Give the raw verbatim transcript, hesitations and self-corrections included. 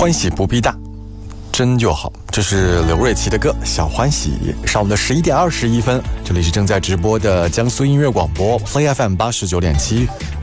欢喜不必大，真就好。这是刘瑞琦的歌《小欢喜》。上午的十一点二十一分，这里是正在直播的江苏音乐广播 Play F M 八十九点七。